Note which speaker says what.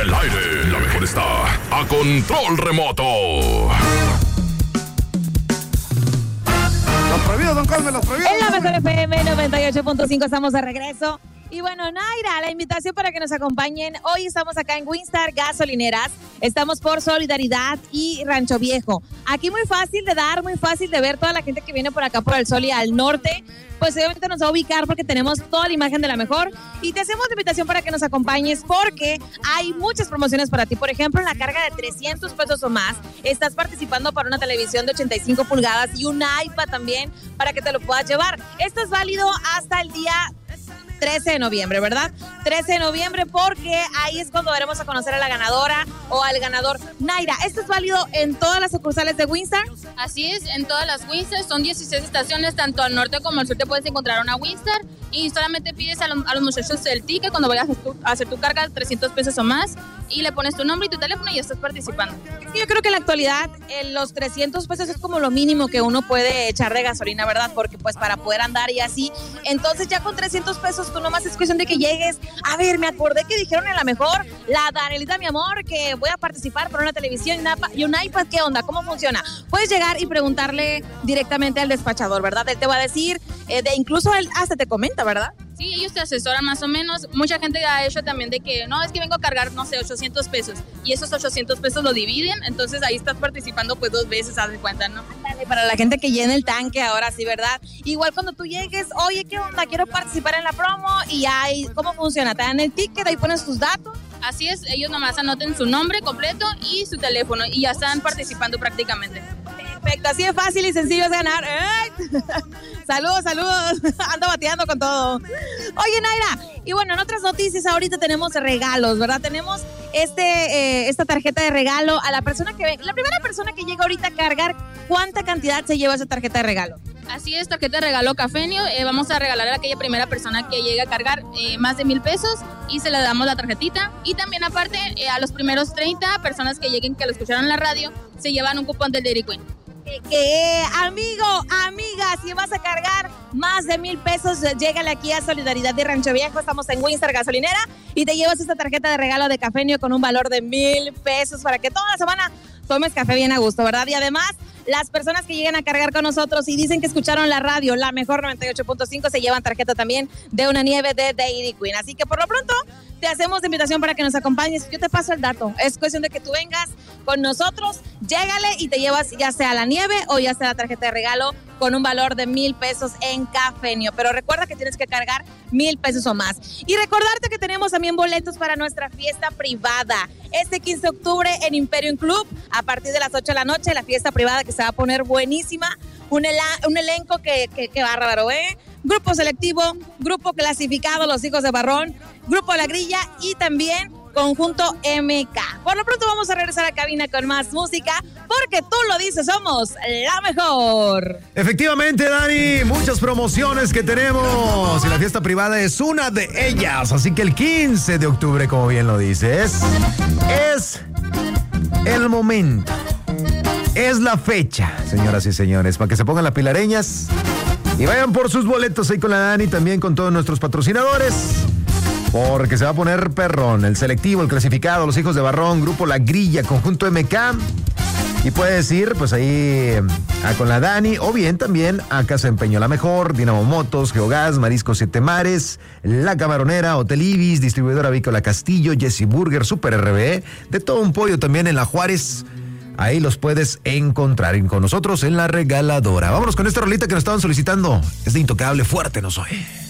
Speaker 1: el aire, la mejor está a control remoto.
Speaker 2: Los prohibidos, don Cosme, los prohibidos.
Speaker 3: En la mejor FM 98.5 estamos de regreso. Y bueno, Naira, la invitación para que nos acompañen. Hoy estamos acá en Winstar Gasolineras. Estamos por Solidaridad y Rancho Viejo. Aquí muy fácil de dar, muy fácil de ver. Toda la gente que viene por acá por el Sol y al norte, pues obviamente nos va a ubicar porque tenemos toda la imagen de la mejor. Y te hacemos la invitación para que nos acompañes porque hay muchas promociones para ti. Por ejemplo, en la carga de 300 pesos o más, estás participando para una televisión de 85 pulgadas y un iPad también para que te lo puedas llevar. Esto es válido hasta el día 13 de noviembre, ¿verdad? 13 de noviembre porque ahí es cuando veremos a conocer a la ganadora o al ganador. Naira, ¿esto es válido en todas las sucursales de Winstar?
Speaker 4: Así es, en todas las Winstar, son 16 estaciones, tanto al norte como al sur te puedes encontrar una Winstar y solamente pides a los muchachos el ticket cuando vayas a hacer tu carga, 300 pesos o más, y le pones tu nombre y tu teléfono y ya estás participando.
Speaker 3: Yo creo que en la actualidad los 300 pesos es como lo mínimo que uno puede echar de gasolina, ¿verdad? Porque pues para poder andar y así, entonces ya con 300 pesos tú nomás es cuestión de que llegues. A ver, me acordé que dijeron en la mejor, la Danielita, mi amor, que voy a participar por una televisión y un iPad. ¿Qué onda? ¿Cómo funciona? Puedes llegar y preguntarle directamente al despachador, ¿verdad? Él te va a decir, incluso él hasta te comenta, ¿verdad?
Speaker 4: Sí, ellos te asesoran más o menos. Mucha gente ha hecho también de que, no, es que vengo a cargar, no sé, 800 pesos. Y esos 800 pesos lo dividen, entonces ahí estás participando pues 2 veces, haz de cuenta, ¿no?
Speaker 3: Para la gente que llena el tanque ahora sí, ¿verdad? Igual cuando tú llegues, oye, ¿qué onda? Quiero participar en la promo y ahí, ¿cómo funciona? Te dan el ticket, ahí pones tus datos.
Speaker 4: Así es, ellos nomás anoten su nombre completo y su teléfono y ya están participando prácticamente.
Speaker 3: Perfecto, así de fácil y sencillo es ganar. Saludos, ando bateando con todo. Oye, Naira, y bueno, en otras noticias ahorita tenemos regalos, ¿verdad? Tenemos esta tarjeta de regalo a la persona que la primera persona que llega ahorita a cargar, ¿cuánta cantidad se lleva esa tarjeta de regalo?
Speaker 4: Así es, tarjeta de regalo Cafenio. Vamos a regalar a aquella primera persona que llegue a cargar más de 1,000 pesos y se le damos la tarjetita. Y también aparte, a los primeros 30 personas que lleguen, que lo escucharon en la radio, se llevan un cupón del Dairy Queen.
Speaker 3: Amigo, amiga, si vas a cargar más de 1,000 pesos, llégale aquí a Solidaridad de Rancho Viejo. Estamos en Winstar Gasolinera y te llevas esta tarjeta de regalo de Cafenio con un valor de 1,000 pesos para que toda la semana tomes café bien a gusto, ¿verdad? Y además, las personas que lleguen a cargar con nosotros y dicen que escucharon la radio, la mejor 98.5, se llevan tarjeta también de una nieve de Dairy Queen. Así que por lo pronto te hacemos de invitación para que nos acompañes. Yo te paso el dato. Es cuestión de que tú vengas con nosotros, llégale y te llevas ya sea la nieve o ya sea la tarjeta de regalo con un valor de 1,000 pesos en Cafenio. Pero recuerda que tienes que cargar 1,000 pesos o más. Y recordarte que tenemos también boletos para nuestra fiesta privada. Este 15 de octubre en Imperium Club, a partir de las 8 de la noche, la fiesta privada que se va a poner buenísima. Un elenco que bárbaro, ¿eh? Grupo selectivo, grupo clasificado, los hijos de Barrón, grupo La Grilla y también conjunto MK. Por lo pronto vamos a regresar a cabina con más música, porque tú lo dices, somos la mejor.
Speaker 2: Efectivamente, Dani, muchas promociones que tenemos y la fiesta privada es una de ellas. Así que el 15 de octubre, como bien lo dices, es el momento. Es la fecha, señoras y señores, para que se pongan las pilareñas y vayan por sus boletos ahí con la Dani, también con todos nuestros patrocinadores, porque se va a poner perrón. El selectivo, el clasificado, los hijos de Barrón, grupo La Grilla, conjunto MK. Y puedes ir pues ahí con la Dani o bien también a Casa Empeño La Mejor, Dinamo Motos, Geogas, Marisco Siete Mares, La Camaronera, Hotel Ibis, distribuidora Avícola Castillo, Jesse Burger, Super RBE, de todo un pollo también en La Juárez. Ahí los puedes encontrar con nosotros en La Regaladora. Vámonos con esta rolita que nos estaban solicitando. Es de Intocable, Fuerte No Soy.